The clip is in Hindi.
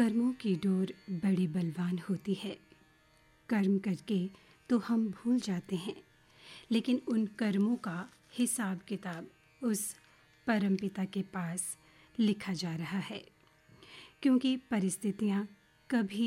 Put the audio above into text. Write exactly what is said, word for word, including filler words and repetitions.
कर्मों की डोर बड़ी बलवान होती है। कर्म करके तो हम भूल जाते हैं, लेकिन उन कर्मों का हिसाब किताब उस परमपिता के पास लिखा जा रहा है, क्योंकि परिस्थितियाँ कभी